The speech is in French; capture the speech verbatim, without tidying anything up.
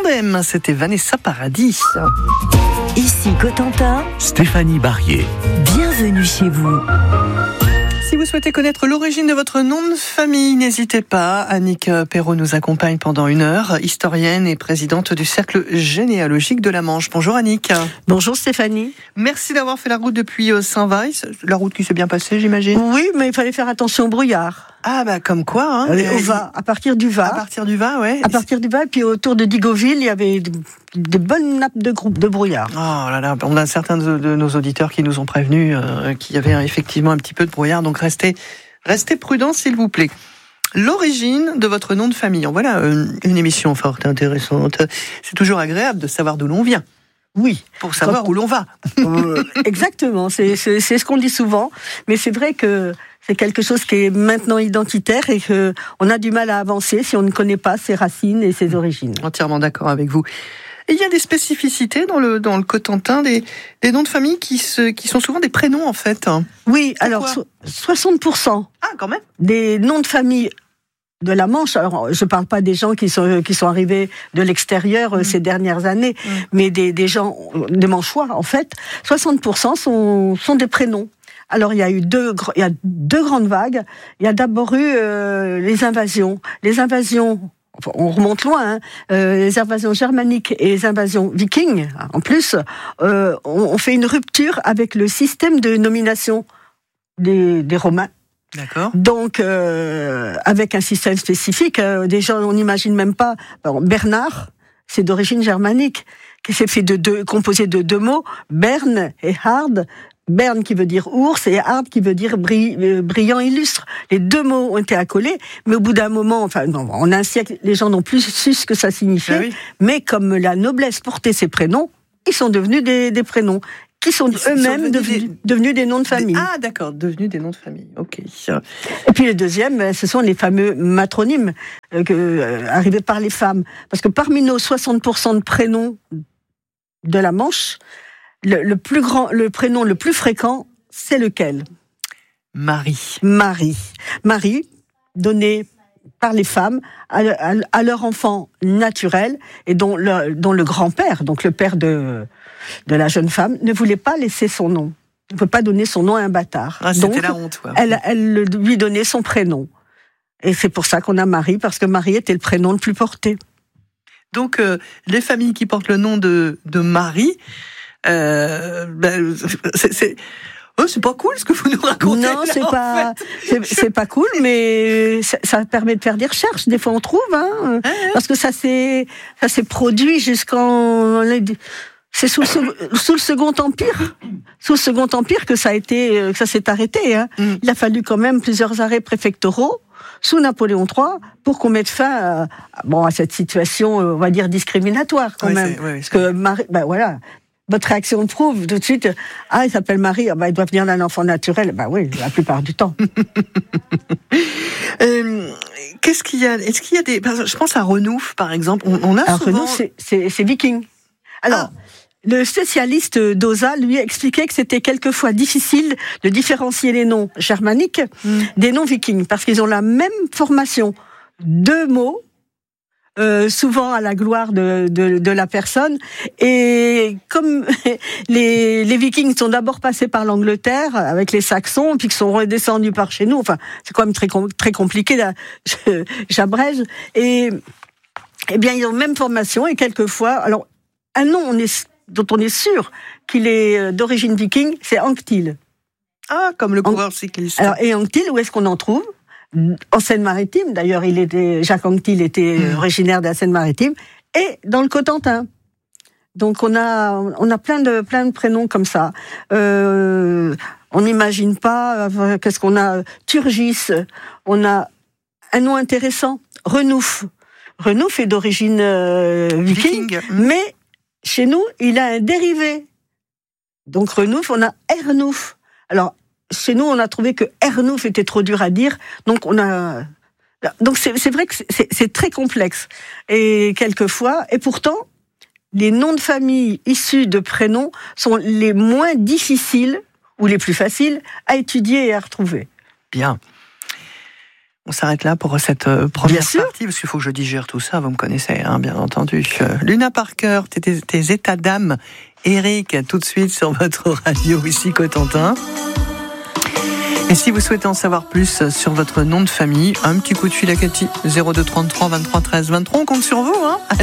même, c'était Vanessa Paradis. Ici Cotentin, Stéphanie Barrier. Bienvenue chez vous. Si vous souhaitez connaître l'origine de votre nom de famille, n'hésitez pas. Annick Perrault nous accompagne pendant une heure, historienne et présidente du Cercle généalogique de la Manche. Bonjour Annick. Bonjour Stéphanie. Merci d'avoir fait la route depuis Saint-Weiss. La route qui s'est bien passée, j'imagine. Oui, mais il fallait faire attention au brouillard. Ah bah comme quoi, hein. Euh, au Va, à partir du Va. À partir du Va, ouais. À partir du Va, et puis autour de Digoville, il y avait de, de bonnes nappes de groupe de brouillard. Oh là là, on a certains de, de nos auditeurs qui nous ont prévenus euh, qu'il y avait effectivement un petit peu de brouillard, donc restez, restez prudents s'il vous plaît. L'origine de votre nom de famille. Voilà une, une émission forte, intéressante. C'est toujours agréable de savoir d'où l'on vient. Oui. Pour savoir Quand, où l'on va. Euh, exactement, c'est, c'est, c'est ce qu'on dit souvent, mais c'est vrai que c'est quelque chose qui est maintenant identitaire et qu'on a du mal à avancer si on ne connaît pas ses racines et ses origines. Entièrement d'accord avec vous. Et il y a des spécificités dans le, dans le Cotentin, des, des noms de famille qui, se, qui sont souvent des prénoms en fait. Oui, Pourquoi alors so- soixante pour cent ah, quand même. des noms de famille de la Manche, alors je ne parle pas des gens qui sont, qui sont arrivés de l'extérieur mmh. ces dernières années, mmh. mais des, des gens, des Manchois en fait, soixante pour cent sont, sont des prénoms. Alors il y a eu deux, il y a deux grandes vagues. Il y a d'abord eu euh, les invasions. Les invasions, on remonte loin, hein, euh, les invasions germaniques et les invasions vikings, en plus, euh, on, on fait une rupture avec le système de nomination des, des Romains. D'accord. Donc, euh, avec un système spécifique, euh, déjà on n'imagine même pas. Alors, Bernard, c'est d'origine germanique, qui s'est fait de deux, composé de deux mots, Bern et Hard. Bern qui veut dire ours et Hard qui veut dire bri- euh, brillant, illustre. Les deux mots ont été accolés, mais au bout d'un moment, enfin, non, en un siècle, les gens n'ont plus su ce que ça signifiait. Ah oui. Mais comme la noblesse portait ces prénoms, ils sont devenus des, des prénoms. Qui sont Ils eux-mêmes sont devenus, des... devenus des noms de famille. Ah, d'accord, devenus des noms de famille. Ok. Et puis le deuxième, ce sont les fameux matronymes euh, que, euh, arrivés par les femmes. Parce que parmi nos soixante pour cent de prénoms de la Manche, le, le plus grand, le prénom le plus fréquent, c'est lequel ? Marie. Marie. Marie, donné par les femmes à, à, à leur enfant naturel et dont le, dont le grand-père, donc le père de, de la jeune femme, ne voulait pas laisser son nom. Il ne peut pas donner son nom à un bâtard. Ah, c'était donc, la honte. Quoi. Elle, elle lui donnait son prénom. Et c'est pour ça qu'on a Marie, parce que Marie était le prénom le plus porté. Donc, euh, les familles qui portent le nom de, de Marie, euh, ben, c'est... c'est... Oh, c'est pas cool ce que vous nous racontez. Non, là, c'est pas, fait. c'est, c'est pas cool, mais ça, ça permet de faire des recherches. Des fois, on trouve, hein, ah, parce que ça s'est, ça s'est produit jusqu'en, c'est sous, sous le Second Empire, sous le Second Empire que ça a été, que ça s'est arrêté. Hein. Mm. Il a fallu quand même plusieurs arrêts préfectoraux sous Napoléon trois pour qu'on mette fin à, bon, à cette situation, on va dire discriminatoire quand oui, même, oui, parce que Marie, ben voilà. Votre réaction prouve tout de suite, ah, il s'appelle Marie, ah, bah, il doit venir d'un enfant naturel. Bah oui, la plupart du temps. euh, qu'est-ce qu'il y a? Est-ce qu'il y a des, je pense à Renouf, par exemple. On, on a Alors, souvent... Renouf, c'est, c'est, c'est viking. Alors, ah. le spécialiste d'Osa lui expliquait que c'était quelquefois difficile de différencier les noms germaniques mm. des noms vikings, parce qu'ils ont la même formation. Deux mots, Euh, souvent à la gloire de, de, de la personne, et comme les, les Vikings sont d'abord passés par l'Angleterre avec les Saxons, puis qu'ils sont redescendus par chez nous, enfin c'est quand même très très compliqué là, je, j'abrège, et eh bien ils ont même formation, et quelquefois, alors un nom on est, dont on est sûr qu'il est d'origine viking, c'est Anquetil. Ah, comme le coureur cycliste. Alors, et Anquetil, où est-ce qu'on en trouve ? En Seine-Maritime, d'ailleurs, il était, Jacques Anquetil était mmh. originaire de la Seine-Maritime, et dans le Cotentin. Donc on a, on a plein de, plein de prénoms comme ça. Euh, on n'imagine pas, euh, qu'est-ce qu'on a, Turgis, on a un nom intéressant, Renouf. Renouf est d'origine euh, viking, viking, mais chez nous, il a un dérivé. Donc Renouf, on a Ernouf. Alors, chez nous, on a trouvé que Ernouf était trop dur à dire, donc on a... Donc c'est, c'est vrai que c'est, c'est très complexe, et quelquefois, et pourtant, les noms de famille issus de prénoms sont les moins difficiles, ou les plus faciles, à étudier et à retrouver. Bien. On s'arrête là pour cette euh, première Bien partie, parce qu'il faut que je digère tout ça, vous me connaissez, hein, bien entendu. Euh, Luna Parker, tes, tes, tes états d'âme. Eric, tout de suite sur votre radio, ici Cotentin. Et si vous souhaitez en savoir plus sur votre nom de famille, un petit coup de fil à Cathy, zéro deux trente-trois vingt-trois treize vingt-trois, on compte sur vous, hein.